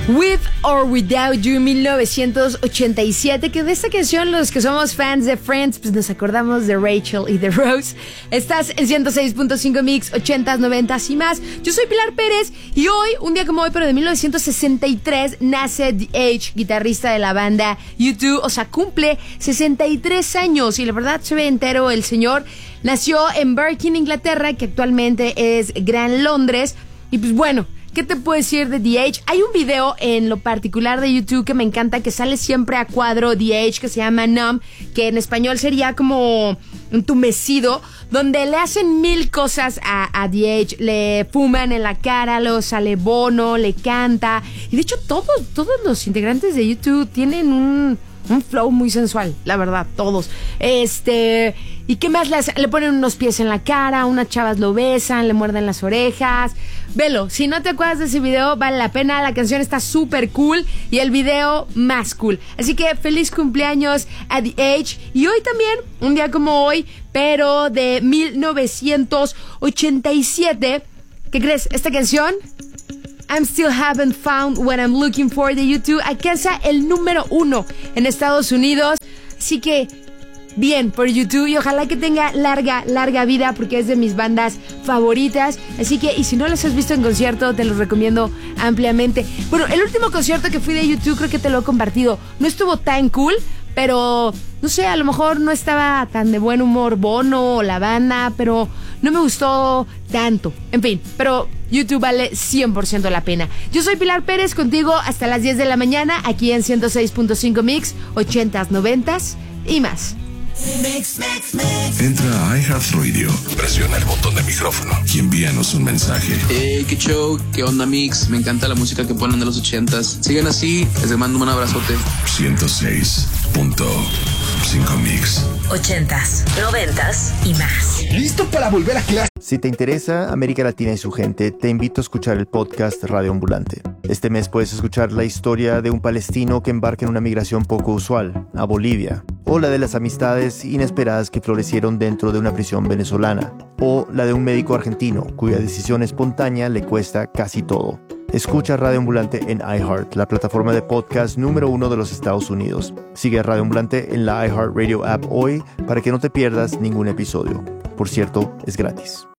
With or Without You, 1987, que de esta canción los que somos fans de Friends pues nos acordamos de Rachel y de Rose. Estás en 106.5 Mix, 80s, 90s y más. Yo soy Pilar Pérez y hoy, un día como hoy, pero de 1963, nace The Edge, guitarrista de la banda U2, o sea, cumple 63 años y la verdad se ve entero el señor. Nació en Birkenhead, Inglaterra, que actualmente es Gran Londres, y pues bueno, ¿qué te puedo decir de The Edge? Hay un video en lo particular de YouTube que me encanta, que sale siempre a cuadro The Edge, que se llama Numb, que en español sería como entumecido, donde le hacen mil cosas a The Edge. Le fuman en la cara, lo sale Bono, le canta. Y de hecho todos los integrantes de YouTube tienen un flow muy sensual, la verdad, todos. ¿Y qué más le hacen? Le ponen unos pies en la cara, unas chavas lo besan, le muerden las orejas. Velo, si no te acuerdas de ese video, vale la pena. La canción está súper cool y el video más cool. Así que feliz cumpleaños a The Edge. Y hoy también, un día como hoy, pero de 1987, ¿qué crees? Esta canción, I'm Still Haven't Found What I'm Looking For de U2, alcanza el número 1 en Estados Unidos. Así que bien por U2 y ojalá que tenga larga vida, porque es de mis bandas favoritas. Así que, y si no los has visto en concierto, te los recomiendo ampliamente. Bueno, el último concierto que fui de U2, creo que te lo he compartido, no estuvo tan cool, pero no sé, a lo mejor no estaba tan de buen humor Bono o la banda, pero no me gustó tanto. En fin, pero U2 vale 100% la pena. Yo soy Pilar Pérez, contigo hasta las 10 de la mañana, aquí en 106.5 Mix, 80s, 90s y más. Entra a iHeartRadio, presiona el botón de micrófono y envíanos un mensaje. Hey, qué show, qué onda Mix, me encanta la música que ponen de los 80s. Sigan así, les mando un abrazote. 106.5 Mix. 80s, 90s y más. ¿Listo para volver a clase? Si te interesa América Latina y su gente, te invito a escuchar el podcast Radio Ambulante. Este mes puedes escuchar la historia de un palestino que embarca en una migración poco usual, a Bolivia, o la de las amistades inesperadas que florecieron dentro de una prisión venezolana, o la de un médico argentino cuya decisión espontánea le cuesta casi todo. Escucha Radio Ambulante en iHeart, la plataforma de podcast número 1 de los Estados Unidos. Sigue a Radio Ambulante en la iHeartRadio app hoy para que no te pierdas ningún episodio. Por cierto, es gratis.